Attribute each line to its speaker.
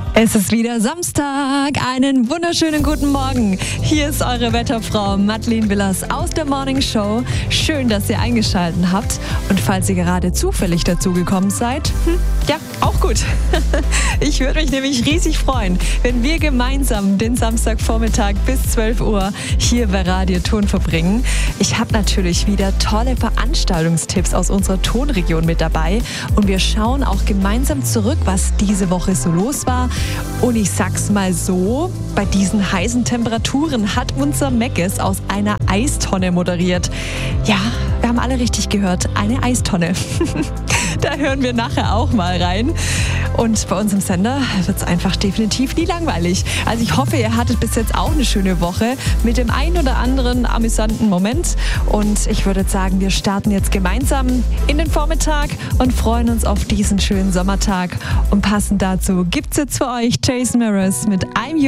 Speaker 1: Es ist wieder Samstag. Einen wunderschönen guten Morgen. Hier ist eure Wetterfrau Madeleine Willers aus der Morning Show. Schön, dass ihr eingeschaltet habt. Und falls ihr gerade zufällig dazugekommen seid, ja, auch gut. Ich würde mich nämlich riesig freuen, wenn wir gemeinsam den Samstagvormittag bis 12 Uhr hier bei Radio Ton verbringen. Ich habe natürlich wieder tolle Veranstaltungstipps aus unserer Tonregion mit dabei. Und wir schauen auch gemeinsam zurück, was diese Woche so los war. Und ich sag's mal so, bei diesen heißen Temperaturen hat unser Meckes aus einer Eistonne moderiert. Ja, wir haben alle richtig gehört, eine Eistonne. Da hören wir nachher auch mal rein. Und bei uns im Sender wird es einfach definitiv nie langweilig. Also ich hoffe, ihr hattet bis jetzt auch eine schöne Woche mit dem einen oder anderen amüsanten Moment. Und ich würde sagen, wir starten jetzt gemeinsam in den Vormittag und freuen uns auf diesen schönen Sommertag. Und passend dazu gibt's jetzt für euch Jason Mraz mit I'm You.